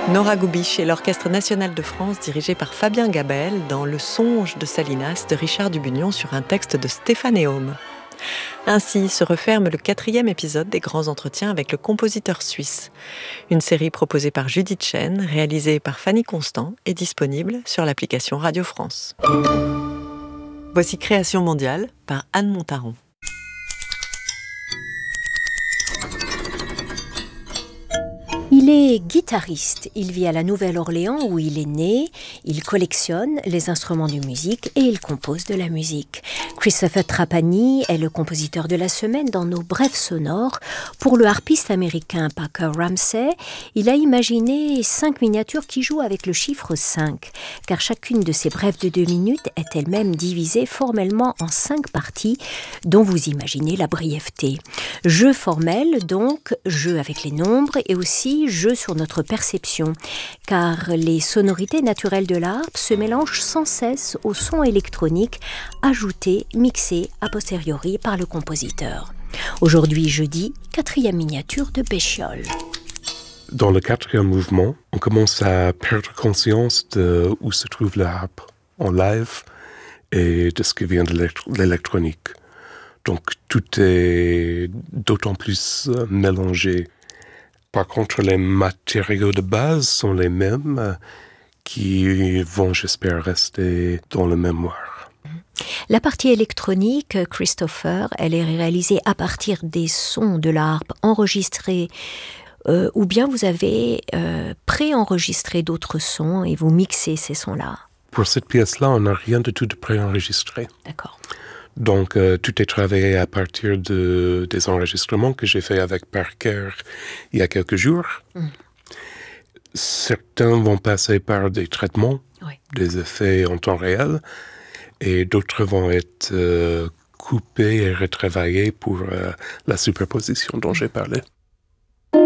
Nora Goubich et l'Orchestre national de France dirigé par Fabien Gabel dans Le songe de Salinas de Richard Dubugnon sur un texte de Stéphane Héaume. Ainsi se referme le 4e épisode des Grands Entretiens avec le compositeur suisse. Une série proposée par Judith Chen, réalisée par Fanny Constant et disponible sur l'application Radio France. Voici Création mondiale par Anne Montaron. Il est guitariste, il vit à la Nouvelle-Orléans où il est né, il collectionne les instruments de musique et il compose de la musique. Christopher Trapani est le compositeur de la semaine dans nos brèves sonores. Pour le harpiste américain Parker Ramsey, il a imaginé 5 miniatures qui jouent avec le chiffre 5, car chacune de ces brèves de 2 minutes est elle-même divisée formellement en 5 parties, dont vous imaginez la brièveté. Jeu formel, donc, jeu avec les nombres et aussi jeu sur notre perception, car les sonorités naturelles de la harpe se mélangent sans cesse aux sons électroniques ajoutés, mixés a posteriori par le compositeur. Aujourd'hui, jeudi, 4e miniature de Béchiol. Dans le 4e mouvement, on commence à perdre conscience de où se trouve la harpe en live et de ce qui vient de l'électronique. Donc tout est d'autant plus mélangé. Par contre, les matériaux de base sont les mêmes qui vont, j'espère, rester dans la mémoire. La partie électronique, Christopher, elle est réalisée à partir des sons de la harpe enregistrés ou bien vous avez préenregistré d'autres sons et vous mixez ces sons-là. Pour cette pièce-là, on n'a rien de tout de préenregistré. D'accord. Donc, tout est travaillé à partir des enregistrements que j'ai fait avec Parker il y a quelques jours. Certains vont passer par des traitements, des effets en temps réel, et d'autres vont être coupés et retravaillés pour la superposition dont j'ai parlé.